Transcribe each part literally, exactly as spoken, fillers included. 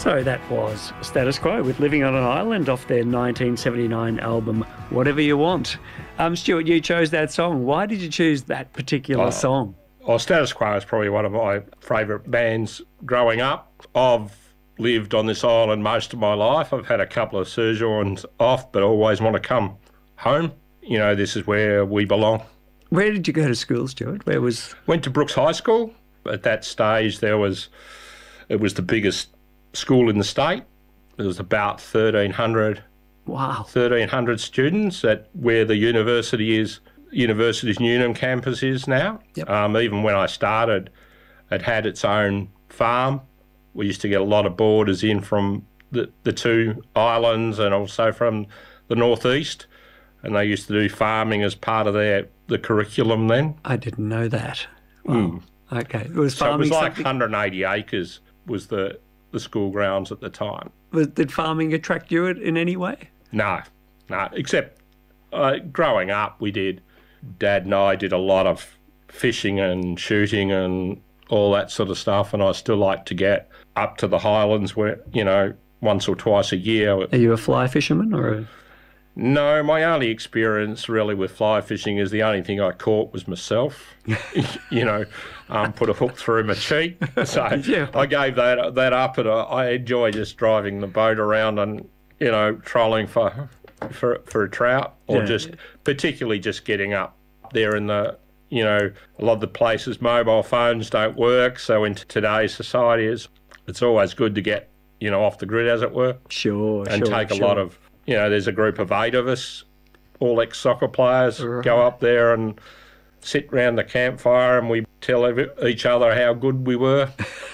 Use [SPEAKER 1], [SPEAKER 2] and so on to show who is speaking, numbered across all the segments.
[SPEAKER 1] So that was Status Quo with Living on an Island off their nineteen seventy-nine album, Whatever You Want. Um, Stuart, you chose that song. Why did you choose that particular
[SPEAKER 2] Oh.
[SPEAKER 1] song?
[SPEAKER 2] Well, Status Quo is probably one of my favourite bands growing up. I've lived on this island most of my life. I've had a couple of sojourns off, but always want to come home. You know, this is where we belong.
[SPEAKER 1] Where did you go to school, Stuart? Where was...
[SPEAKER 2] Went to Brooks High School. At that stage, there was, it was the biggest school in the state. There was about thirteen hundred,
[SPEAKER 1] Wow.
[SPEAKER 2] thirteen hundred students at where the university is, University's Newnham campus is now.
[SPEAKER 1] Yep.
[SPEAKER 2] Um, even when I started, it had its own farm. We used to get a lot of boarders in from the, the two islands and also from the northeast, and they used to do farming as part of their the curriculum then.
[SPEAKER 1] I didn't know that. Wow.
[SPEAKER 2] Mm.
[SPEAKER 1] Okay. It was
[SPEAKER 2] So it
[SPEAKER 1] farming
[SPEAKER 2] was like
[SPEAKER 1] something...
[SPEAKER 2] one hundred eighty acres was the, the school grounds at the time.
[SPEAKER 1] Was, did farming attract you in any way?
[SPEAKER 2] No, no, except uh, growing up we did. Dad and I did a lot of fishing and shooting and all that sort of stuff, and I still like to get up to the highlands where, you know, once or twice a year.
[SPEAKER 1] Are you a fly fisherman or a...
[SPEAKER 2] No, my only experience really with fly fishing is the only thing I caught was myself. You know, um, put a hook through my cheek. So
[SPEAKER 1] Yeah.
[SPEAKER 2] I gave that that up, and I, I enjoy just driving the boat around and, you know, trolling for for for a trout, or
[SPEAKER 1] Yeah.
[SPEAKER 2] just particularly just getting up there in the, you know, a lot of the places mobile phones don't work. So in today's society, it's, it's always good to get, you know, off the grid, as it were,
[SPEAKER 1] Sure,
[SPEAKER 2] and
[SPEAKER 1] sure,
[SPEAKER 2] take a
[SPEAKER 1] sure.
[SPEAKER 2] lot of, you know, there's a group of eight of us, all ex-soccer players,
[SPEAKER 1] Right.
[SPEAKER 2] go up there and sit round the campfire and we tell every, each other how good we were.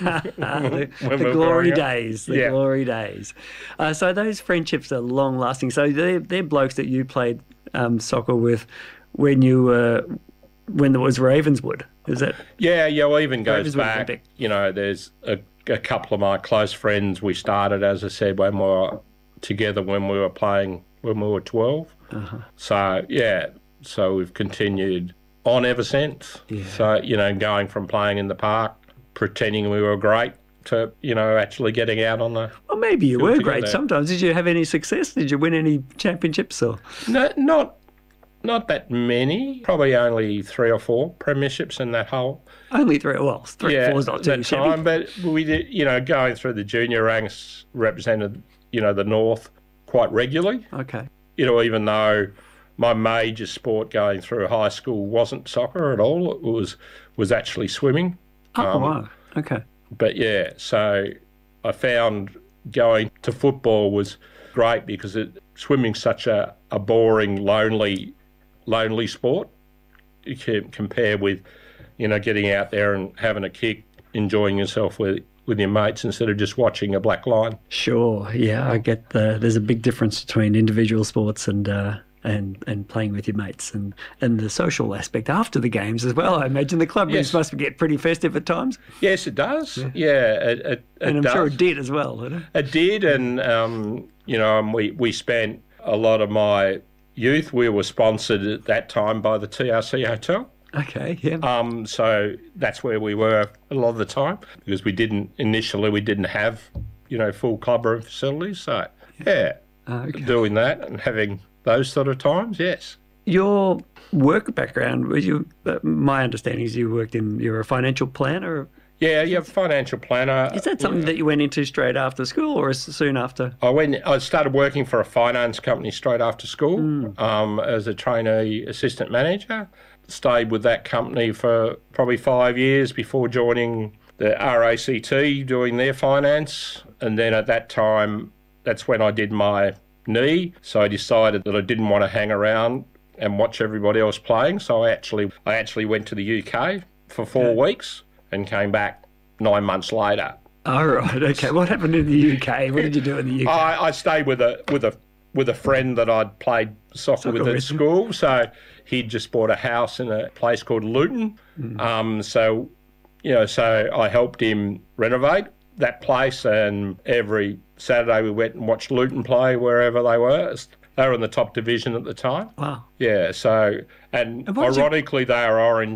[SPEAKER 1] the,
[SPEAKER 2] when
[SPEAKER 1] the
[SPEAKER 2] we were
[SPEAKER 1] glory
[SPEAKER 2] growing up.
[SPEAKER 1] days, the
[SPEAKER 2] Yeah.
[SPEAKER 1] glory days. Uh, so those friendships are long lasting. So they're, they're blokes that you played um, soccer with when you were, when there was Ravenswood, is that?
[SPEAKER 2] Yeah, yeah, well, even goes
[SPEAKER 1] Ravenswood
[SPEAKER 2] back,
[SPEAKER 1] Olympic.
[SPEAKER 2] you know, there's a, a couple of my close friends we started, as I said, when we were together when we were playing, when we were twelve.
[SPEAKER 1] Uh-huh.
[SPEAKER 2] So, yeah, so we've continued on ever since.
[SPEAKER 1] Yeah.
[SPEAKER 2] So, you know, going from playing in the park, pretending we were great, to, you know, actually getting out on the...
[SPEAKER 1] Well, maybe you
[SPEAKER 2] Good
[SPEAKER 1] were
[SPEAKER 2] to get
[SPEAKER 1] great
[SPEAKER 2] there.
[SPEAKER 1] sometimes. Did you have any success? Did you win any championships? Or
[SPEAKER 2] No, not not that many, probably only three or four premierships in that whole...
[SPEAKER 1] only three? Well, three or
[SPEAKER 2] yeah,
[SPEAKER 1] four's not too
[SPEAKER 2] that
[SPEAKER 1] shabby.
[SPEAKER 2] time, but we did, you know, going through the junior ranks represented, you know, the North quite regularly.
[SPEAKER 1] Okay.
[SPEAKER 2] You know, even though my major sport going through high school wasn't soccer at all, it was was actually swimming.
[SPEAKER 1] Oh,
[SPEAKER 2] Um,
[SPEAKER 1] wow. Okay.
[SPEAKER 2] But yeah, so I found going to football was great because it, swimming's such a, a boring, lonely, lonely sport. You can compare with, you know, getting out there and having a kick, enjoying yourself with with your mates instead of just watching a black line.
[SPEAKER 1] Sure. Yeah, I get the. There's a big difference between individual sports and uh, and and playing with your mates, and and the social aspect after the games as well. I imagine the club
[SPEAKER 2] Yes.
[SPEAKER 1] must get pretty festive at times,
[SPEAKER 2] Yes, it does. Yeah, it, it, it
[SPEAKER 1] and I'm
[SPEAKER 2] does.
[SPEAKER 1] sure it did as well. Didn't it?
[SPEAKER 2] It did, and um, you know, and we we spent a lot of my youth. We were sponsored at that time by the T R C Hotel.
[SPEAKER 1] Okay. Yeah.
[SPEAKER 2] Um, so that's where we were a lot of the time because we didn't initially we didn't have, you know, full clubroom facilities. So yeah,
[SPEAKER 1] Okay.
[SPEAKER 2] doing that and having those sort of times, yes.
[SPEAKER 1] Your work background, were you? Uh, my understanding is you worked in. You're a financial planner.
[SPEAKER 2] Yeah, you're a financial planner.
[SPEAKER 1] Is that something that you went into straight after school, or as soon after?
[SPEAKER 2] I went. I started working for a finance company straight after school um, as a trainee assistant manager. Stayed with that company for probably five years before joining the R A C T doing their finance. And then at that time, that's when I did my knee. So I decided that I didn't want to hang around and watch everybody else playing. So I actually, I actually went to the U K for four
[SPEAKER 1] Okay.
[SPEAKER 2] weeks and came back nine months later.
[SPEAKER 1] All right. Okay. What happened in the U K? What did you do in the U K?
[SPEAKER 2] I, I stayed with a with a with a friend that I'd played soccer,
[SPEAKER 1] Soccer
[SPEAKER 2] with at
[SPEAKER 1] with.
[SPEAKER 2] school. So he'd just bought a house in a place called Luton.
[SPEAKER 1] Mm.
[SPEAKER 2] Um, so you know, so I helped him renovate that place, and every Saturday we went and watched Luton play wherever they were. They were in the top division at the time.
[SPEAKER 1] Wow.
[SPEAKER 2] Yeah. So and,
[SPEAKER 1] And what did you-
[SPEAKER 2] ironically, they are Orange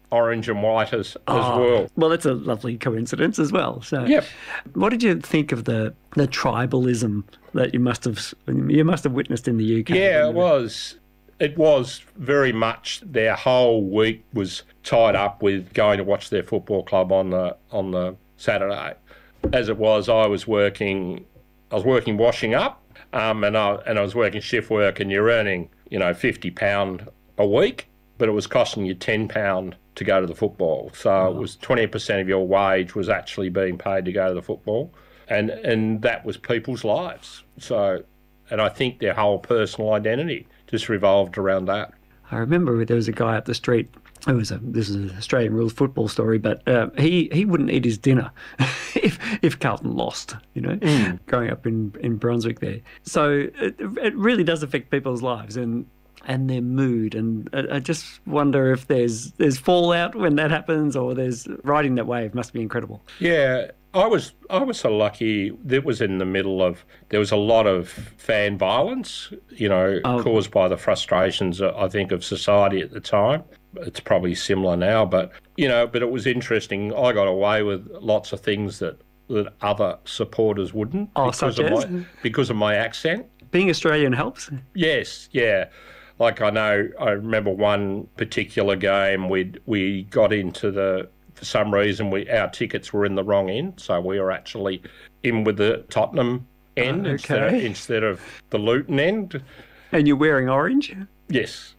[SPEAKER 2] orange and white as, as
[SPEAKER 1] Oh,
[SPEAKER 2] well.
[SPEAKER 1] Well, that's a lovely coincidence as well. So,
[SPEAKER 2] Yep.
[SPEAKER 1] what did you think of the the tribalism that you must have you must have witnessed in the U K?
[SPEAKER 2] Yeah, it was. It was very much their whole week was tied up with going to watch their football club on the on the Saturday. As it was, I was working. I was working washing up, um, and I and I was working shift work, and you're earning you know fifty pound a week, but it was costing you ten pound to go to the football. So oh. it was twenty percent of your wage was actually being paid to go to the football, and and that was people's lives. So, and I think their whole personal identity just revolved around that.
[SPEAKER 1] I remember there was a guy up the street. It was a this is an Australian rules football story, but uh, he he wouldn't eat his dinner if if Carlton lost. You know, mm. growing up in, in Brunswick there. So it, it really does affect people's lives and and their mood. And I, I just wonder if there's there's fallout when that happens, or there's riding that wave must be incredible.
[SPEAKER 2] Yeah. I was I was so lucky. That was in the middle of there was a lot of fan violence, you know, oh. caused by the frustrations I think of society at the time. It's probably similar now, but you know, but it was interesting. I got away with lots of things that, that other supporters wouldn't
[SPEAKER 1] oh,
[SPEAKER 2] because
[SPEAKER 1] such
[SPEAKER 2] of
[SPEAKER 1] as?
[SPEAKER 2] my because of my accent.
[SPEAKER 1] Being Australian helps.
[SPEAKER 2] Yes, yeah. Like I know, I remember one particular game we we got into the. For some reason, we our tickets were in the wrong end, so we were actually in with the Tottenham end
[SPEAKER 1] okay.
[SPEAKER 2] instead, of, instead of the Luton end.
[SPEAKER 1] And you're wearing orange?
[SPEAKER 2] Yes.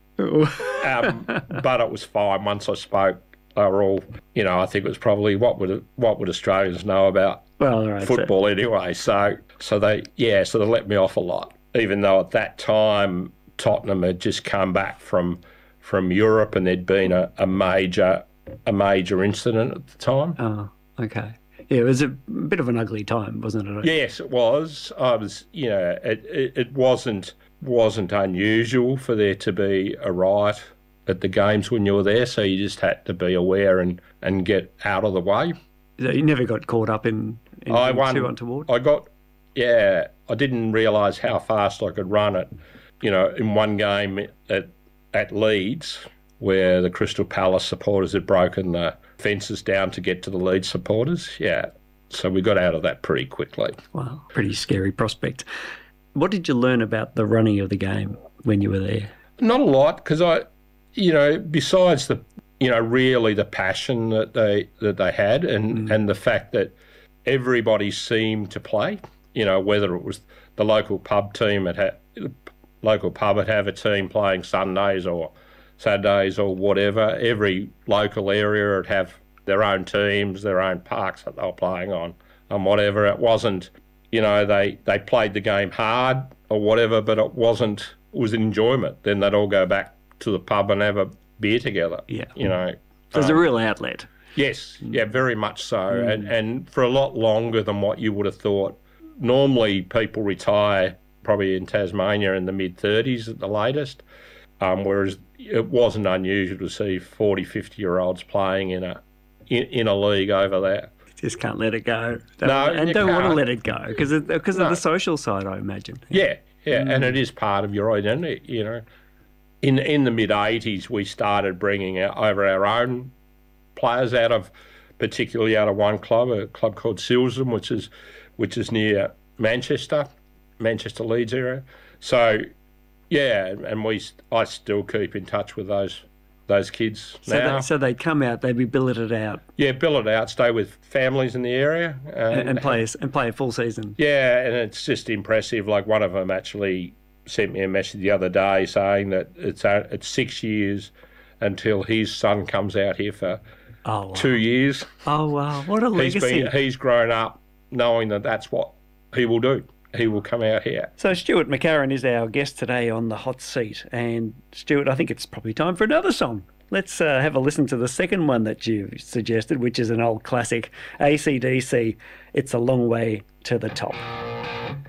[SPEAKER 2] um, but it was fine. Once I spoke, they were all, you know, I think it was probably what would what would Australians know about
[SPEAKER 1] well, right,
[SPEAKER 2] football
[SPEAKER 1] so.
[SPEAKER 2] anyway. So, so they, yeah, so they let me off a lot, even though at that time Tottenham had just come back from from Europe and there'd been a, a major. a major incident at the time.
[SPEAKER 1] Oh, okay. Yeah, it was a bit of an ugly time, wasn't it?
[SPEAKER 2] Yes, it was. I was, you know, it, it, it wasn't wasn't unusual for there to be a riot at the games when you were there, so you just had to be aware and, and get out of the way.
[SPEAKER 1] So you never got caught up in, in
[SPEAKER 2] I won,
[SPEAKER 1] too untoward?
[SPEAKER 2] I got, yeah, I didn't realise how fast I could run it. You know, in one game at at Leeds, where the Crystal Palace supporters had broken the fences down to get to the Leeds supporters. Yeah, so we got out of that pretty quickly.
[SPEAKER 1] Wow, pretty scary prospect. What did you learn about the running of the game when you were there?
[SPEAKER 2] Not a lot, because I, you know, besides the, you know, really the passion that they that they had, and mm. and the fact that everybody seemed to play. You know, whether it was the local pub team at ha- the local pub would have a team playing Sundays or Saturdays or whatever. Every local area would have their own teams, their own parks that they were playing on, and whatever. It wasn't, you know, they, they played the game hard or whatever, but it wasn't, it was an enjoyment. Then they'd all go back to the pub and have a beer together.
[SPEAKER 1] Yeah.
[SPEAKER 2] You know.
[SPEAKER 1] So it's
[SPEAKER 2] um,
[SPEAKER 1] a real outlet.
[SPEAKER 2] Yes, yeah, very much so.
[SPEAKER 1] Mm.
[SPEAKER 2] And, and for a lot longer than what you would have thought. Normally people retire probably in Tasmania in the mid thirties at the latest. Um, whereas it wasn't unusual to see forty, fifty-year-olds playing in a in, in a league over there.
[SPEAKER 1] You just can't let it go. Don't,
[SPEAKER 2] No,
[SPEAKER 1] and
[SPEAKER 2] you
[SPEAKER 1] don't
[SPEAKER 2] can't.
[SPEAKER 1] want to let it go because of, because
[SPEAKER 2] No.
[SPEAKER 1] of the social side, I imagine.
[SPEAKER 2] Yeah, yeah,
[SPEAKER 1] Mm.
[SPEAKER 2] and it is part of your identity, you know. In in the mid-eighties, we started bringing out, over our own players out of, particularly out of one club, a club called Silsham, which is which is near Manchester, Manchester Leeds area. So, yeah, and we I still keep in touch with those those kids
[SPEAKER 1] So,
[SPEAKER 2] now.
[SPEAKER 1] they, so they'd come out, they'd be billeted out
[SPEAKER 2] Yeah, bill it out, stay with families in the area.
[SPEAKER 1] and, and play a, and play a full season.
[SPEAKER 2] Yeah, and it's just impressive. Like one of them actually sent me a message the other day saying that it's uh, it's six years until his son comes out here for
[SPEAKER 1] Oh, wow.
[SPEAKER 2] two years.
[SPEAKER 1] Oh, wow. What a
[SPEAKER 2] He's
[SPEAKER 1] legacy.
[SPEAKER 2] been he's grown up knowing that that's what he will do. He will come out here.
[SPEAKER 1] So Stuart McCarron is our guest today on the hot seat. And Stuart, I think it's probably time for another song. Let's uh, have a listen to the second one that you suggested, which is an old classic, A C D C, It's a Long Way to the Top.